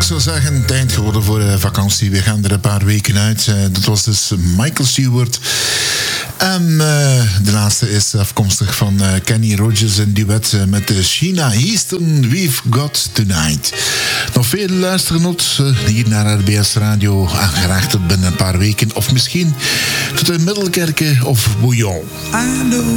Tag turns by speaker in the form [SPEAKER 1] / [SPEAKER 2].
[SPEAKER 1] zou zeggen, het eind geworden voor de vakantie. We gaan er een paar weken uit. Dat was dus Michael Stewart. En de laatste is afkomstig van Kenny Rogers, een duet met Sheena Easton, We've Got Tonight. Nog veel luisternot hier naar RBS Radio. Graag tot binnen een paar weken. Of misschien tot in Middelkerke of Bouillon.